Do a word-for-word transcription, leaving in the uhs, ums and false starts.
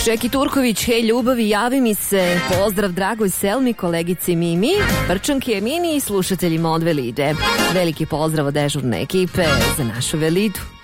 Šeki Turković, hej ljubavi, javi mi se. Pozdrav dragoj Selmi, kolegici Mimi, Prčanki Emini i slušateljima od Velide. Veliki pozdrav od dežurne ekipe za našu Velidu.